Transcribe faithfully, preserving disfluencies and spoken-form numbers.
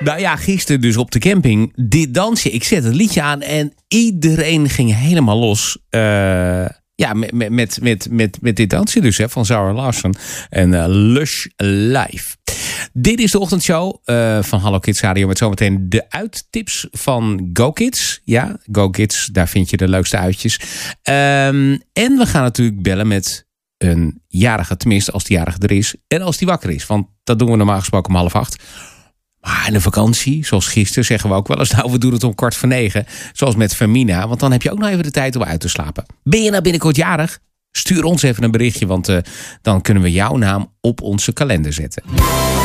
Nou ja, gisteren dus op de camping. Dit dansje. Ik zet het liedje aan en iedereen ging helemaal los. Uh, ja, met, met, met, met, met, met dit dansje dus hè, van Zara Larsson. En uh, Lush Live. Dit is de ochtendshow uh, van Hallo Kids Radio. Met zometeen de uittips van Go Kids. Ja, Go Kids. Daar vind je de leukste uitjes. Um, en we gaan natuurlijk bellen met een jarige. Tenminste, als die jarige er is. En als die wakker is. Want dat doen we normaal gesproken om half acht. Maar in de vakantie, zoals gisteren, zeggen we ook wel eens... nou, we doen het om kwart voor negen. Zoals met Fermina. Want dan heb je ook nog even de tijd om uit te slapen. Ben je nou binnenkort jarig? Stuur ons even een berichtje. Want uh, dan kunnen we jouw naam op onze kalender zetten.